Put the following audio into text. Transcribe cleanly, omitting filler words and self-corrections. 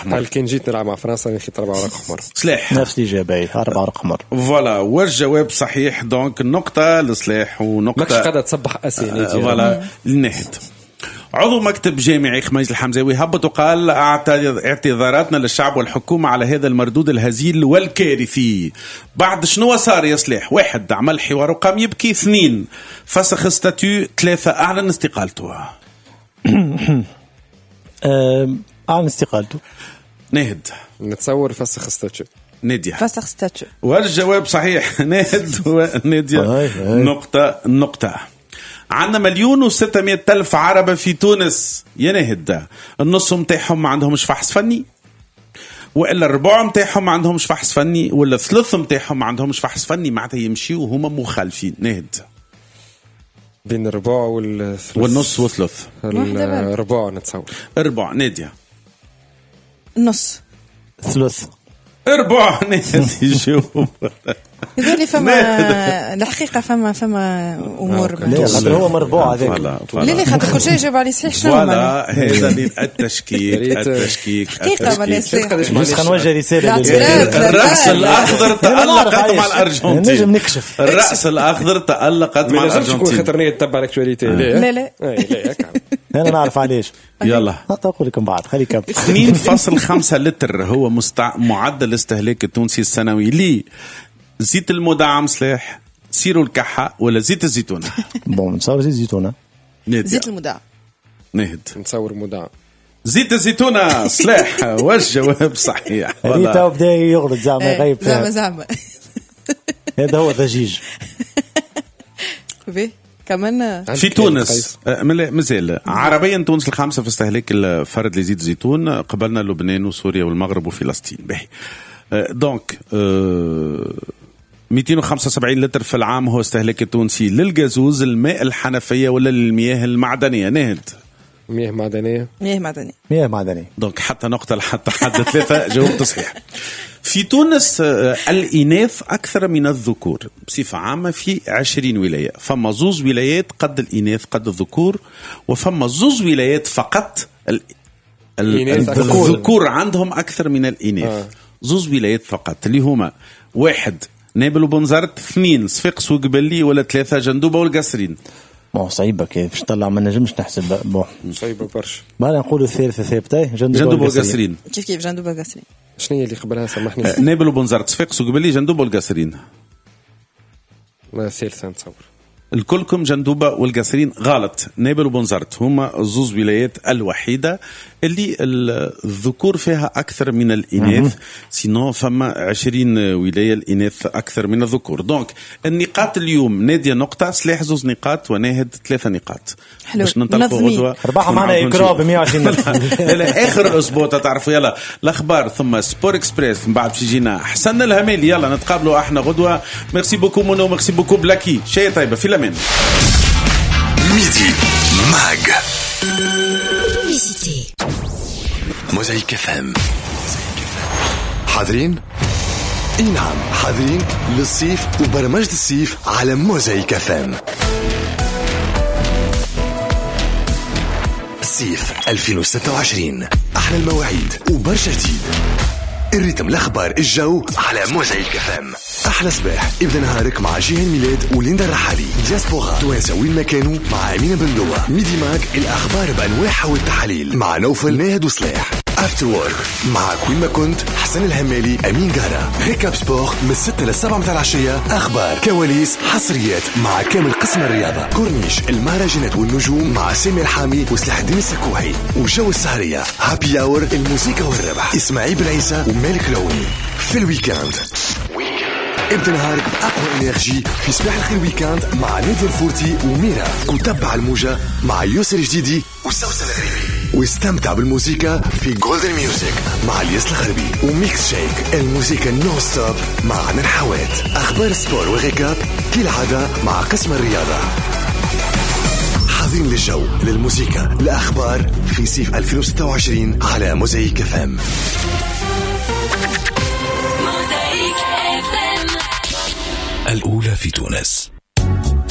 احمر. هل كان جيت نلعب مع فرنسا نخيط 4 ورق احمر؟ صلاح نفس الإجابة 4 ورق احمر. فوالا والجواب صحيح. دونك نقطة لصلاح ونقطة ماكش قادر تصبح اسئله. فوالا للنهد. عضو مكتب جامعي خميس الحمزاوي هبط وقال اعتذاراتنا للشعب والحكومة على هذا المردود الهزيل والكارثي. بعد شنو صار يا صلاح؟ 1 عمل حوار وقام يبكي. 2 فسخ استاتيو. 3 أعلن استقالته. أعلن استقالته. نهد نتصور فسخ استاتيو. نادية فسخ استاتيو. والجواب صحيح. نهد ونادية نقطة. عندنا 1,600,000 عربة في تونس يا نهد. النص متاعهم ما عندهمش فحص فني، وإلا الربع متاعهم ما عندهمش فحص فني، ولا الثلث متاعهم ما عندهمش فحص فني. معناتها يمشيوا وهما مخالفين. نهد بين الربع والنص والثلث. الربع نتصور. الربع. نادية النص. ثلث. الربع. نهد يجاوب. يقولي فما الحقيقة فما أمور لا هو مربوع هذاك. ليه خاطر كل شيء يجاوب عليه صحيح. شنو ولا هذا التشكيك. حقيقة مش نوجه رسالة. الرأس الأخضر تألقت مع الأرجنتين. نجم نكشف. الرأس الأخضر تألقت مع الأرجنتين. خطرني تتبع الاكتواليتي. لا أنا نعرف علاش. يلا أقول لكم بعد. خلي كم. 2.5 لتر هو معدل الاستهلاك التونسي السنوي لي زيت المدعم. سلاح سيروا الكحة ولا زيت الزيتونة؟ نتصور زيت الزيتونة. زيت المدعم. نهد نتصور مدعم. زيت الزيتونة. سلاح والجواب صحيح. ريتا بدأ يغرد زعما يغيب. زعما هذا هو ضجيج. كمان في تونس مازال عربيا تونس الخامسة في استهلاك الفرد لزيت الزيتون، قبلنا لبنان وسوريا والمغرب وفلسطين. باهي دونك 275 لتر في العام هو استهلاك التونسي للجازوز، الماء الحنفية ولا للمياه المعدنية؟ نهد مياه معدنية. دونك حتى نقطة لحتى حد 3 جاوبت صحيح. في تونس الإناث أكثر من الذكور بصفة عامة في 20 ولاية. فما 2 ولايات قد الإناث قد الذكور، وفما 2 ولايات فقط الذكور عندهم أكثر من الإناث. 2 ولايات فقط اللي هما 1 نابل وبنزرت، 2 صفاقس وقبلي، ولا 3 جندوبة والقصرين. صعيبة كيف باش نطلع ما نجمش نحسب. صعيبة برشا. ما نقولوا الثالثة ثابتة جندوبة والقصرين. كيف جندوبة والقصرين؟ شنو هي اللي قبلها؟ سامحني. نابل وبنزرت، صفاقس وقبلي، جندوبة والقصرين. ما الثالثة نتصور. الكلكم جندوبة والقصرين غلط. نابل وبنزرت هما 2 ولايات الوحيدة اللي الذكور فيها أكثر من الإناث. سينو فما 20 ولاية الإناث أكثر من الذكور. دونك النقاط اليوم: نادية نقطة، سلاح 2 نقاط، وناهد 3 نقاط. حلو. باش ننطلقوا غدوة رباح معنا إكراه ب120. لا آخر الأسبوع تعرفوا. يلا الأخبار ثم سبور إكسبريس، من بعد باش يجينا حسن الهمالي. يلا نتقابلوا احنا غدوة. ميرسي بوكو مونو، ميرسي بوكو بلاكي. شيء طيبة في الأمان. ميدي ماغ موزايك FM. حاضرين؟ نعم حاضرين للصيف وبرمجة الصيف على موزايك FM. صيف 2026 أحلى المواعيد وبرشا جديد. الريتم، الأخبار، الجو على موزايك FM. أحلى صباح ابدأ نهارك مع جيهان ميلاد وليندا الرحالي. دياسبورا توانسة وين ما كانوا مع أمينة بندوة. ميدي ماك الأخبار بأنواعها والتحاليل مع نوفل ناهد وصلاح. افتر وورك معك وين ما كنت حسن الهمالي أمين قارة. ريكاب سبور من 6 ل 7 متاع العشية. أخبار، كواليس، حصريات مع كامل قسم الرياضة. كورنيش، المهرجانات والنجوم مع سامي الحامي وسلاح الدين السكوحي. وجو السهرية، هابي اور، الموسيقى والربح، إسماعيل بن عيسى ومالك لوني. في الويكاند ابدأ نهارك بأقوى إنرجي في صباح الخير ويكاند مع نادي الفورتي وميرا. وتبع الموجة مع يوسر جديدي وسوسن الغريبي. واستمتع بالموسيقى في جولدن ميوزك مع الياس الغربي. وميكس شيك الموسيقى نو ستوب مع عنا الحوات. أخبار السبور والريكاب كالعادة مع قسم الرياضة. حاضرين للجو، للموسيقى، للأخبار في صيف 2026 على موزايك FM. الأولى في تونس.